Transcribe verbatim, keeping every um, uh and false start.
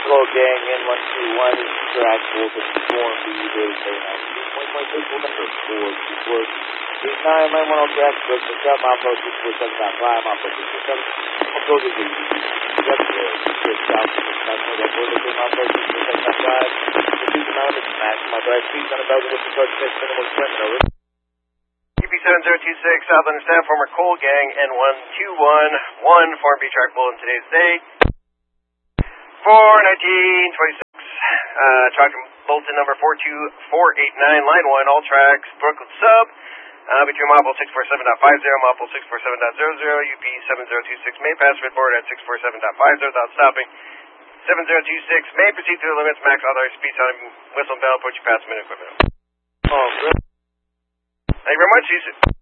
Call gang N one two one, track Voltage Storm, B U D K nine two point one six, number four two four eight nine nine one on track, Brooks and Sub, Moppo six four seven dot five, Moppo six four seven, Moppo six four seven, six South, National Record, Moppo six four seven dot five, the two nine is maximum drive speed on a thousand with the code six, minimal sprint, over. U P seven zero two six, Southland Staff, former Coal Gang, N one two one one, Form B track bulletin today's date. For nineteen twenty-six, uh, track bulletin number four two four eight nine, line one, all tracks, Brooklyn Sub, uh, between Moppo six four seven dot five zero, Moppo six four seven dot zero zero, U P seven zero two six, may pass board at six four seven dot five zero without stopping. seven zero two six, may proceed through the limits, max authorized speed on whistle and bell, approach your pass minute equipment. Oh, good. Thank you very much, Houston.